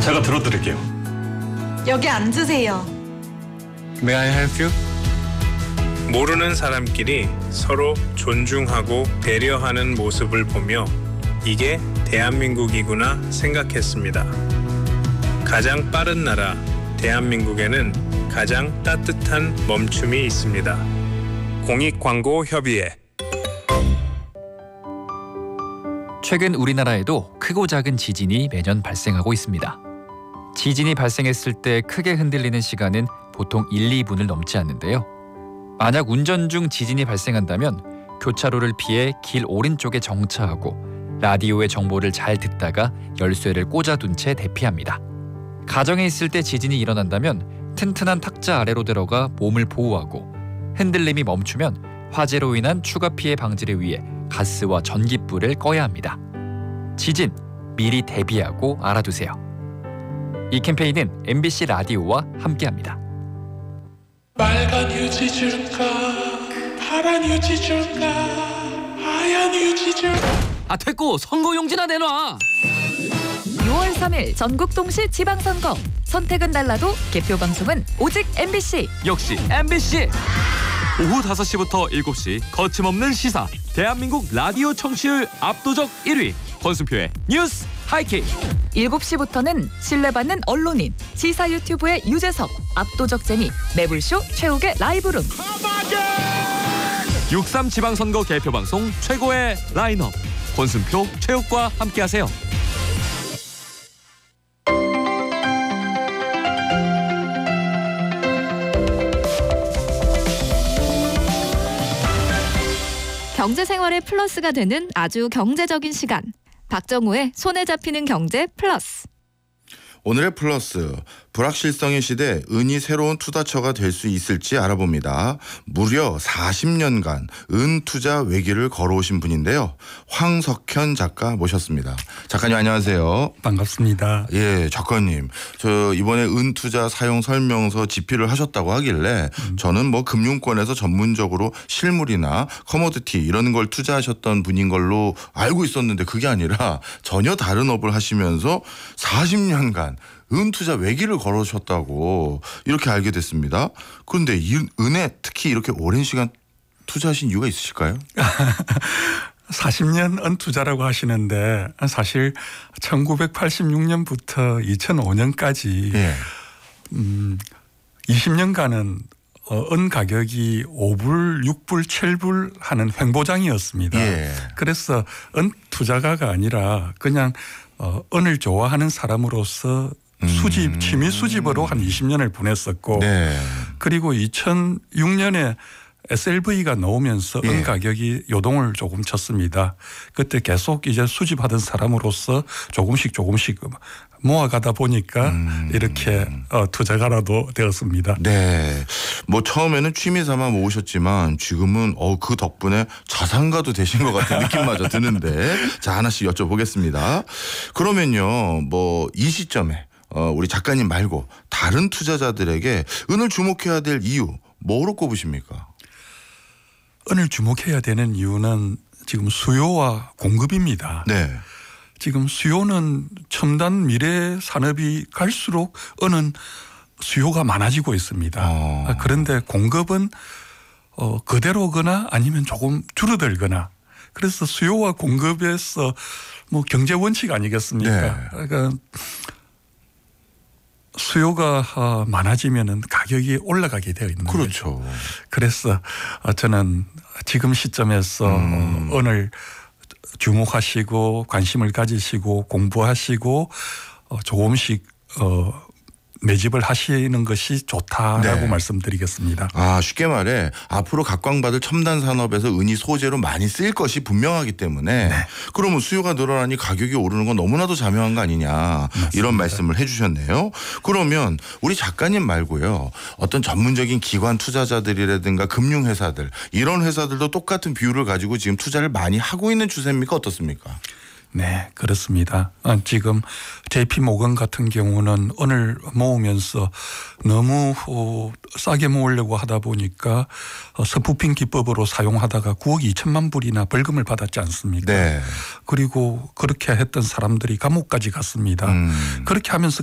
제가 들어드릴게요. 여기 앉으세요. May I help you? 모르는 사람끼리 서로 존중하고 배려하는 모습을 보며 이게 대한민국이구나 생각했습니다. 가장 빠른 나라 대한민국에는 가장 따뜻한 멈춤이 있습니다. 공익광고협의회. 최근 우리나라에도 크고 작은 지진이 매년 발생하고 있습니다. 지진이 발생했을 때 크게 흔들리는 시간은 보통 1, 2분을 넘지 않는데요. 만약 운전 중 지진이 발생한다면 교차로를 피해 길 오른쪽에 정차하고 라디오의 정보를 잘 듣다가 열쇠를 꽂아둔 채 대피합니다. 가정에 있을 때 지진이 일어난다면 튼튼한 탁자 아래로 들어가 몸을 보호하고 흔들림이 멈추면 화재로 인한 추가 피해 방지를 위해 가스와 전기불을 꺼야 합니다. 지진 미리 대비하고 알아두세요. 이 캠페인은 MBC 라디오와 함께합니다. 빨간 휴지 줄까 파란 휴지 줄까 하얀 휴지 줄까. 됐고 선거용지나 내놔. 6월 3일 전국 동시 지방선거. 선택은 달라도 개표 방송은 오직 MBC. 역시 MBC. 오후 5시부터 7시 거침없는 시사. 대한민국 라디오 청취율 압도적 1위. 권순표의 뉴스 하이킥. 7시부터는 신뢰받는 언론인 시사 유튜브의 유재석. 압도적 재미 매불쇼 최욱의 라이브룸. 6.3 지방선거 개표 방송 최고의 라인업. 권순표, 최욱과 함께하세요. 경제생활의 플러스가 되는 아주 경제적인 시간. 박정우의 손에 잡히는 경제 플러스. 오늘의 플러스, 불확실성의 시대 은이 새로운 투자처가 될 수 있을지 알아봅니다. 무려 40년간 은 투자 외길을 걸어오신 분인데요. 황석현 작가 모셨습니다. 작가님 안녕하세요. 반갑습니다. 예, 작가님. 저 이번에 은 투자 사용 설명서 집필을 하셨다고 하길래 저는 뭐 금융권에서 전문적으로 실물이나 커머디티 이런 걸 투자하셨던 분인 걸로 알고 있었는데 그게 아니라 전혀 다른 업을 하시면서 40년간 은 투자 외길을 걸으셨다고 이렇게 알게 됐습니다. 그런데 이 은에 특히 이렇게 오랜 시간 투자하신 이유가 있으실까요? 40년 은 투자라고 하시는데 사실 1986년부터 2005년까지 예. 20년간은 은 가격이 5불, 6불, 7불 하는 횡보장이었습니다. 예. 그래서 은 투자가가 아니라 그냥 은을 좋아하는 사람으로서 수집, 취미 수집으로 한 20년을 보냈었고 네. 그리고 2006년에 SLV가 나오면서 예. 은 가격이 요동을 조금 쳤습니다. 그때 계속 이제 수집하던 사람으로서 조금씩 모아가다 보니까 이렇게 투자가라도 되었습니다. 네. 뭐 처음에는 취미 삼아 모으셨지만 지금은 그 덕분에 자산가도 되신 것 같은 느낌마저 드는데 자 하나씩 여쭤보겠습니다. 그러면요 뭐 이 시점에 우리 작가님 말고 다른 투자자들에게 은을 주목해야 될 이유 뭐로 꼽으십니까? 은을 주목해야 되는 이유는 지금 수요와 공급입니다. 네. 지금 수요는 첨단 미래 산업이 갈수록 은은 수요가 많아지고 있습니다. 그런데 공급은 그대로거나 아니면 조금 줄어들거나 그래서 수요와 공급에서 뭐 경제 원칙 아니겠습니까? 네. 그러니까 수요가 많아지면은 가격이 올라가게 되어 있는 거죠. 그렇죠. 그래서 저는 지금 시점에서 은을 주목하시고 관심을 가지시고 공부하시고 조금씩 매집을 하시는 것이 좋다라고 네. 말씀드리겠습니다. 쉽게 말해 앞으로 각광받을 첨단 산업에서 은이 소재로 많이 쓰일 것이 분명하기 때문에 그러면 수요가 늘어나니 가격이 오르는 건 너무나도 자명한 거 아니냐 맞습니다. 이런 말씀을 해주셨네요. 그러면 우리 작가님 말고요 어떤 전문적인 기관 투자자들이라든가 금융회사들 이런 회사들도 똑같은 비율을 가지고 지금 투자를 많이 하고 있는 추세입니까? 어떻습니까? 네, 그렇습니다. 지금 JP모건 같은 경우는 은을 모으면서 너무 싸게 모으려고 하다 보니까 스푸핑 기법으로 사용하다가 9억 2천만 불이나 벌금을 받았지 않습니까? 네. 그리고 그렇게 했던 사람들이 감옥까지 갔습니다. 그렇게 하면서